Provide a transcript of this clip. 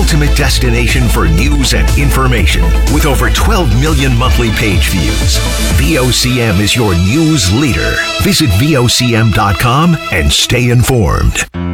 ultimate destination for news and information with over 12 million monthly page views. VOCM is your news leader. Visit VOCM.com and stay informed.